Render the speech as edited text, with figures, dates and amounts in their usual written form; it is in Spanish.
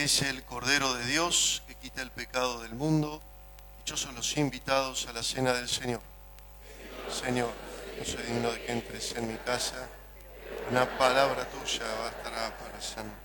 es el Cordero de Dios que quita el pecado del mundo. Dichosos los invitados a la cena del Señor. Señor, no soy digno de que entres en mi casa. Una palabra tuya bastará para sanar.